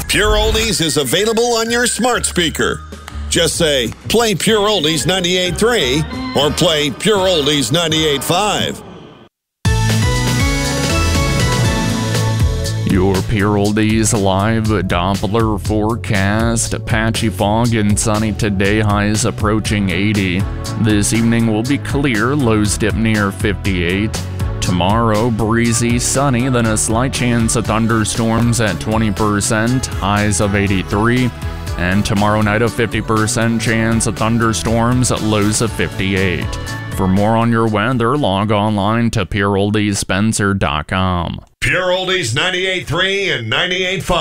Pure Oldies is available on your smart speaker. Just say, play Pure Oldies 98.3 or play Pure Oldies 98.5. Your Pure Oldies live Doppler forecast. Patchy fog and sunny today, highs approaching 80. This evening will be clear, lows dip near 58. Tomorrow, breezy, sunny, then a slight chance of thunderstorms at 20%, highs of 83. And tomorrow night, a 50% chance of thunderstorms at lows of 58. For more on your weather, log online to PureOldiesSpencer.com. Pure Oldies 98.3 and 98.5.